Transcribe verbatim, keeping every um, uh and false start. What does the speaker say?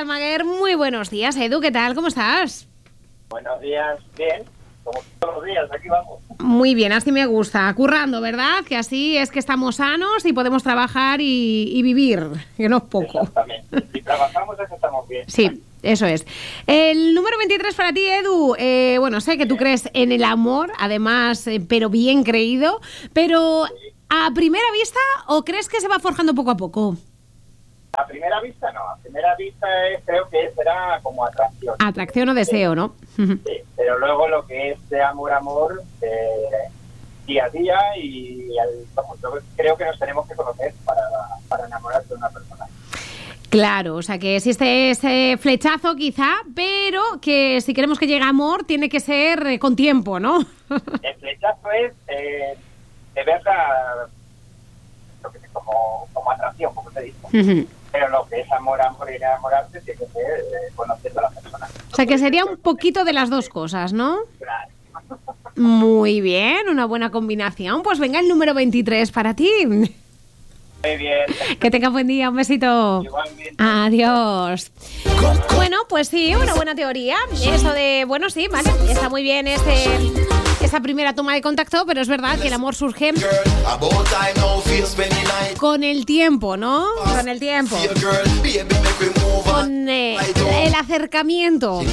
Almaguer. Muy buenos días, Edu, ¿qué tal? ¿Cómo estás? Buenos días, bien, como todos los días, aquí vamos. Muy bien, así me gusta, currando, ¿verdad? Que así es que estamos sanos y podemos trabajar y, y vivir, que no es poco. Exactamente, si trabajamos es que estamos bien. Sí, eso es. El número veintitrés para ti, Edu. Eh, bueno, sé que tú crees en el amor, además, eh, pero bien creído, pero ¿a primera vista o crees que se va forjando poco a poco? A primera vista no, a primera vista es, creo que será como atracción. Atracción o deseo, sí. ¿no? Sí, pero luego lo que es de amor, amor, eh, día a día y al, vamos, yo creo que nos tenemos que conocer para, para enamorarse de una persona. Claro, o sea que existe ese flechazo quizá, pero que si queremos que llegue amor tiene que ser eh, con tiempo, ¿no? El flechazo es eh, de verla lo que sé, como, como atracción, como te digo. Uh-huh. Pero lo que es amor, amor y enamorarse tiene que ser eh, conociendo a la persona. O sea que sería un poquito de las dos cosas, ¿no? Claro. Muy bien, una buena combinación. Pues venga el número veintitrés para ti. Muy bien. Que tenga buen día, un besito. Igualmente. Adiós. Bueno, pues sí, una buena teoría. Eso de, bueno, sí, vale, está muy bien este, esa primera toma de contacto, pero es verdad que el amor surge con el tiempo, ¿no? Con el tiempo. Con eh, el acercamiento.